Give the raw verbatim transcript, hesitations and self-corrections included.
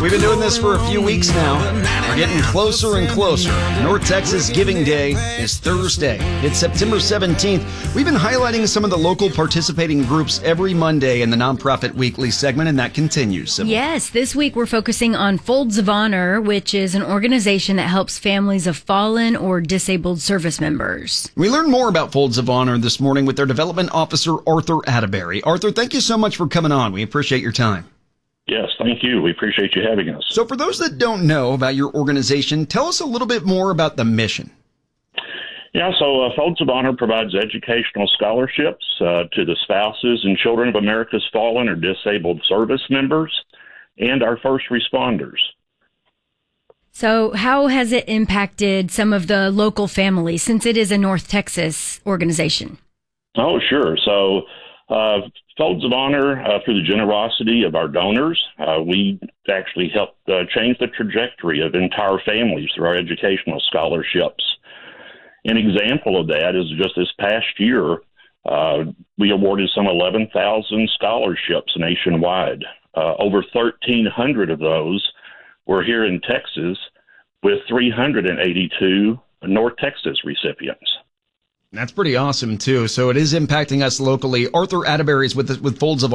We've been doing this for a few weeks now. We're getting closer and closer. North Texas Giving Day is Thursday. It's September seventeenth. We've been highlighting some of the local participating groups every Monday in the Nonprofit Weekly segment, and that continues. Sybil. Yes, this week we're focusing on Folds of Honor, which is an organization that helps families of fallen or disabled service members. We learned more about Folds of Honor this morning with their development officer, Arthur Atterbury. Arthur, thank you so much for coming on. We appreciate your time. Yes, thank you. We appreciate you having us. So for those that don't know about your organization, tell us a little bit more about the mission. Yeah, so uh, Folds of Honor provides educational scholarships uh, to the spouses and children of America's fallen or disabled service members and our first responders. So how has it impacted some of the local families since it is a North Texas organization? Oh, sure. So uh, Folds of Honor, uh, through the generosity of our donors, uh, we actually helped uh, change the trajectory of entire families through our educational scholarships. An example of that is just this past year, uh, we awarded some eleven thousand scholarships nationwide. Uh, over thirteen hundred of those were here in Texas, with three hundred eighty-two North Texas recipients. That's pretty awesome, too. So it is impacting us locally. Arthur Atterbury is with, with Folds of